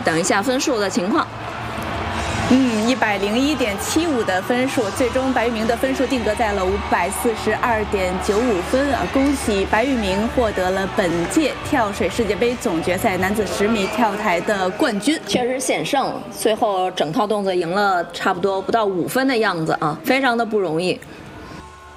等一下分数的情况。 101.75的分数，最终白玉明的分数定格在了542.95分啊！恭喜白玉明获得了本届跳水世界杯总决赛男子10米跳台的冠军， 确实险胜，最后整套动作赢了差不多不到5分的样子啊，非常的不容易。